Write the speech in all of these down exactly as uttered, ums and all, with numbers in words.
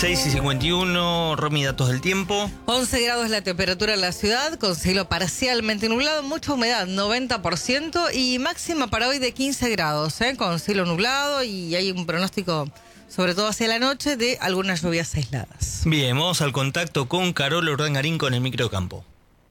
seis y cincuenta y uno, Romy, datos del tiempo. once grados la temperatura en la ciudad, con cielo parcialmente nublado, mucha humedad, noventa por ciento, y máxima para hoy de quince grados, ¿eh? Con cielo nublado, y hay un pronóstico, sobre todo hacia la noche, de algunas lluvias aisladas. Bien, vamos al contacto con Carola Urdangarín con el microcampo.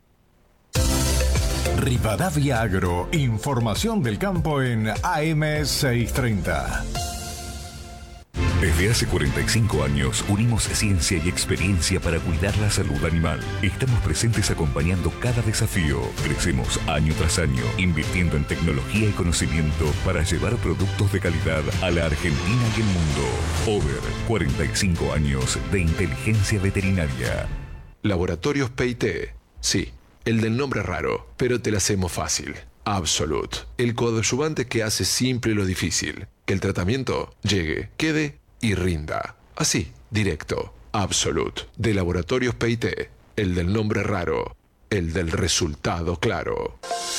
Rivadavia Agro, información del campo en A M seiscientos treinta. Desde hace cuarenta y cinco años unimos ciencia y experiencia para cuidar la salud animal. Estamos presentes acompañando cada desafío. Crecemos año tras año, invirtiendo en tecnología y conocimiento para llevar productos de calidad a la Argentina y el mundo. Over, cuarenta y cinco años de inteligencia veterinaria. Laboratorios P I T. Sí, el del nombre raro, pero te la hacemos fácil. Absolute, el coadyuvante que hace simple lo difícil. Que el tratamiento llegue, quede y rinda. Así, directo. Absolute, de Laboratorios P I T. El del nombre raro, el del resultado claro.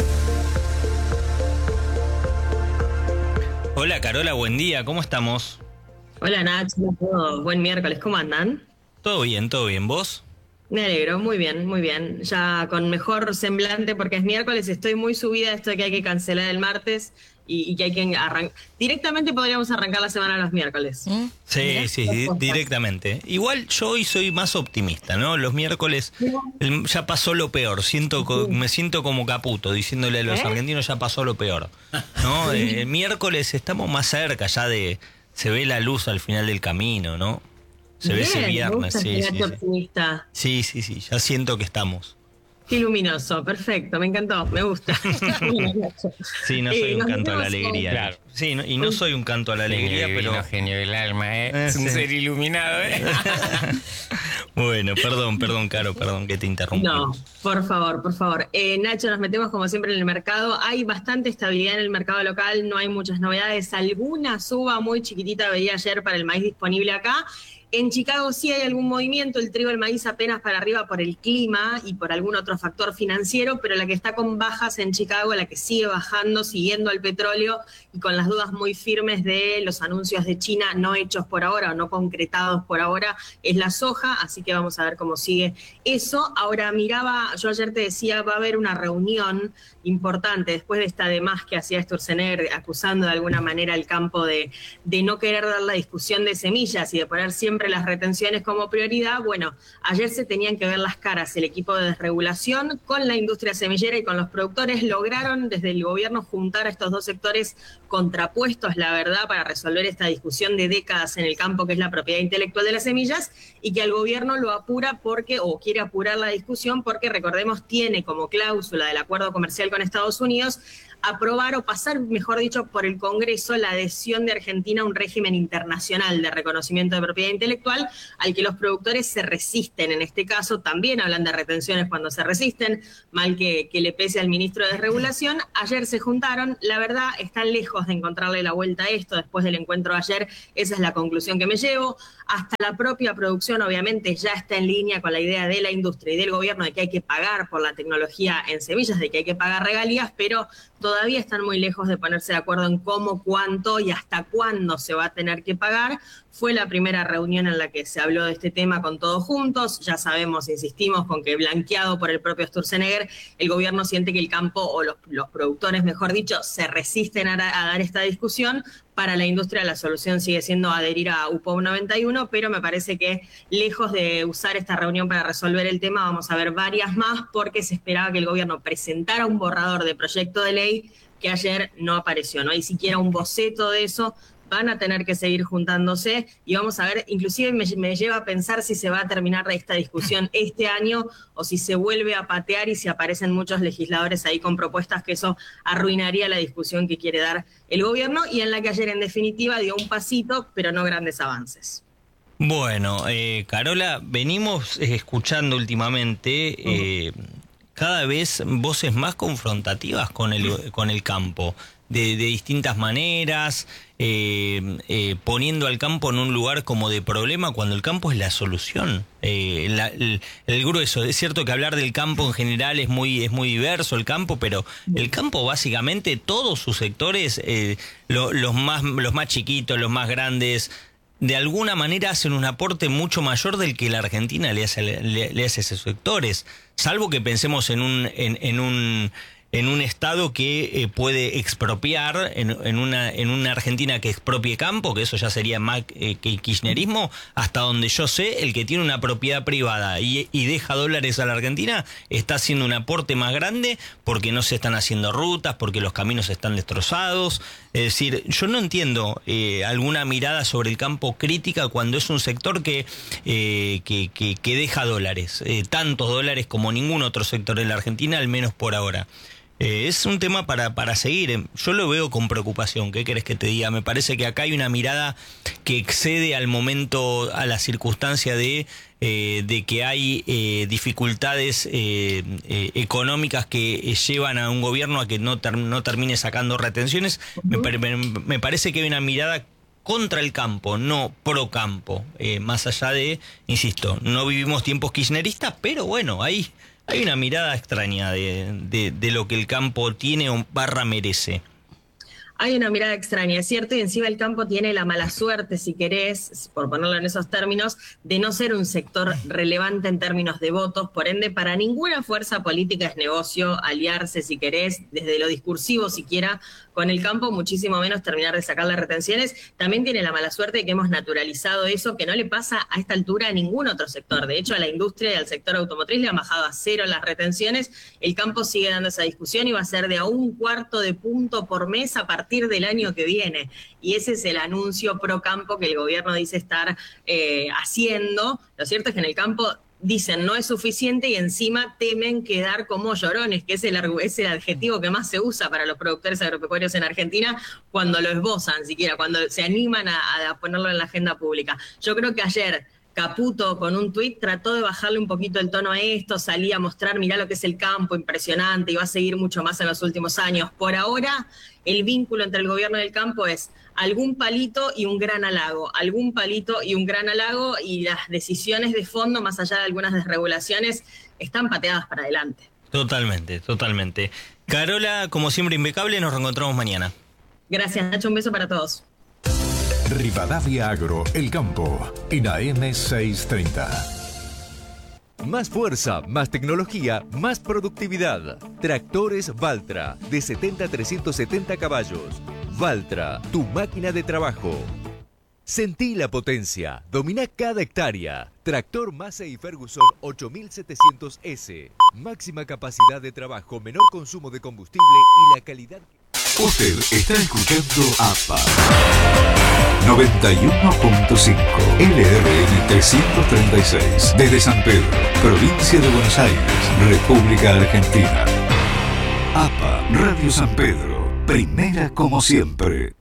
Hola Carola, buen día, ¿cómo estamos? Hola Nacho, buen miércoles, ¿cómo andan? Todo bien, todo bien, ¿vos? Me alegro, muy bien, muy bien. Ya con mejor semblante porque es miércoles, estoy muy subida a esto de que hay que cancelar el martes y, y que hay que arrancar. Directamente podríamos arrancar la semana los miércoles. ¿Mm? Sí, sí, di directamente. Igual yo hoy soy más optimista, ¿no? Los miércoles el, ya pasó lo peor. Siento, sí. Me siento como Caputo diciéndole a los ¿Eh? argentinos ya pasó lo peor, ¿no? Sí. El miércoles estamos más cerca ya de... Se ve la luz al final del camino, ¿no? Se ve ese viernes, sí, sí, optimista. sí, sí, sí, ya siento que estamos. Qué luminoso, perfecto, me encantó, me gusta. Sí, no soy eh, un canto a la alegría. Claro. Sí, no, y no soy un canto a la alegría, genio pero... Divino, genio del alma, ¿eh? eh es un sí. ser iluminado, ¿eh? Bueno, perdón, perdón, Caro, perdón que te interrumpí. No, por favor, por favor. Eh, Nacho, nos metemos como siempre en el mercado. Hay bastante estabilidad en el mercado local, no hay muchas novedades. Alguna suba muy chiquitita veía ayer para el maíz disponible acá. En Chicago sí hay algún movimiento, el trigo y el maíz apenas para arriba por el clima y por algún otro factor financiero, pero la que está con bajas en Chicago, la que sigue bajando, siguiendo al petróleo y con las dudas muy firmes de los anuncios de China no hechos por ahora o no concretados por ahora, es la soja, así que vamos a ver cómo sigue eso. Ahora miraba, yo ayer te decía, va a haber una reunión importante después de esta demás que hacía Sturzenegger acusando de alguna manera al campo de, de no querer dar la discusión de semillas y de poner siempre las retenciones como prioridad. Bueno, ayer se tenían que ver las caras el equipo de desregulación con la industria semillera y con los productores. Lograron desde el gobierno juntar a estos dos sectores contrapuestos, la verdad, para resolver esta discusión de décadas en el campo que es la propiedad intelectual de las semillas y que el gobierno lo apura porque, o quiere apurar la discusión porque, recordemos, tiene como cláusula del acuerdo comercial con Estados Unidos aprobar o pasar, mejor dicho, por el Congreso la adhesión de Argentina a un régimen internacional de reconocimiento de propiedad intelectual al que los productores se resisten. En este caso también hablan de retenciones cuando se resisten, mal que, que le pese al ministro de Desregulación. Ayer se juntaron, la verdad están lejos de encontrarle la vuelta a esto después del encuentro de ayer, esa es la conclusión que me llevo. Hasta la propia producción obviamente ya está en línea con la idea de la industria y del gobierno de que hay que pagar por la tecnología en semillas, de que hay que pagar regalías, pero todavía están muy lejos de ponerse de acuerdo en cómo, cuánto y hasta cuándo se va a tener que pagar. Fue la primera reunión en la que se habló de este tema con todos juntos. Ya sabemos, insistimos, con que blanqueado por el propio Sturzenegger, el gobierno siente que el campo, o los, los productores, mejor dicho, se resisten a, a dar esta discusión. Para la industria la solución sigue siendo adherir a U P O B noventa y uno, pero me parece que lejos de usar esta reunión para resolver el tema, vamos a ver varias más, porque se esperaba que el gobierno presentara un borrador de proyecto de ley que ayer no apareció. No hay siquiera un boceto de eso. Van a tener que seguir juntándose y vamos a ver, inclusive me, me lleva a pensar si se va a terminar esta discusión este año o si se vuelve a patear y si aparecen muchos legisladores ahí con propuestas, que eso arruinaría la discusión que quiere dar el gobierno y en la que ayer en definitiva dio un pasito, pero no grandes avances. Bueno, eh, Carola, venimos escuchando últimamente eh, cada vez voces más confrontativas con el, con el campo. De, de distintas maneras, eh, eh, poniendo al campo en un lugar como de problema cuando el campo es la solución. Eh, la, el, el grueso, es cierto que hablar del campo en general es muy, es muy diverso el campo, pero el campo básicamente todos sus sectores, eh, lo, los, más, los más chiquitos, los más grandes, de alguna manera hacen un aporte mucho mayor del que la Argentina le hace, le, le hace a esos sectores, salvo que pensemos en un, en, en un en un Estado que eh, puede expropiar, en, en una en una Argentina que expropie campo, que eso ya sería más eh, que kirchnerismo, hasta donde yo sé, el que tiene una propiedad privada y, y deja dólares a la Argentina está haciendo un aporte más grande porque no se están haciendo rutas, porque los caminos están destrozados. Es decir, yo no entiendo eh, alguna mirada sobre el campo crítica cuando es un sector que, eh, que, que, que deja dólares, eh, tantos dólares como ningún otro sector en la Argentina, al menos por ahora. Eh, es un tema para, para seguir. Yo lo veo con preocupación. ¿Qué querés que te diga? Me parece que acá hay una mirada que excede al momento, a la circunstancia de, eh, de que hay eh, dificultades eh, eh, económicas que eh, llevan a un gobierno a que no, ter, no termine sacando retenciones. Me, me, me parece que hay una mirada contra el campo, no pro campo. Eh, más allá de, insisto, no vivimos tiempos kirchneristas, pero bueno, ahí... Hay una mirada extraña de, de, de lo que el campo tiene o barra merece. Hay una mirada extraña, es cierto, y encima el campo tiene la mala suerte, si querés, por ponerlo en esos términos, de no ser un sector relevante en términos de votos. Por ende, para ninguna fuerza política es negocio aliarse, si querés, desde lo discursivo siquiera, con el campo, muchísimo menos terminar de sacarle retenciones. También tiene la mala suerte de que hemos naturalizado eso, que no le pasa a esta altura a ningún otro sector. De hecho, a la industria y al sector automotriz le han bajado a cero las retenciones. El campo sigue dando esa discusión y va a ser de a un cuarto de punto por mes a partir del año que viene. Y ese es el anuncio pro campo que el gobierno dice estar eh, haciendo. Lo cierto es que en el campo dicen no es suficiente y encima temen quedar como llorones, que es el, es el adjetivo que más se usa para los productores agropecuarios en Argentina cuando lo esbozan, siquiera cuando se animan a, a ponerlo en la agenda pública. Yo creo que ayer Caputo con un tuit trató de bajarle un poquito el tono a esto, salía a mostrar, mirá lo que es el campo, impresionante, y va a seguir mucho más en los últimos años. Por ahora, el vínculo entre el gobierno y el campo es algún palito y un gran halago, algún palito y un gran halago, y las decisiones de fondo, más allá de algunas desregulaciones, están pateadas para adelante. Totalmente, totalmente. Carola, como siempre impecable, nos reencontramos mañana. Gracias, Nacho, un beso para todos. Rivadavia Agro, El Campo, en A M seiscientos treinta. Más fuerza, más tecnología, más productividad. Tractores Valtra, de setenta a trescientos setenta caballos. Valtra, tu máquina de trabajo. Sentí la potencia, domina cada hectárea. Tractor Massey Ferguson ocho mil setecientos S. Máxima capacidad de trabajo, menor consumo de combustible y la calidad... Usted está escuchando A P A noventa y uno punto cinco L R N trescientos treinta y seis desde San Pedro, provincia de Buenos Aires, República Argentina. A P A Radio San Pedro, primera como siempre.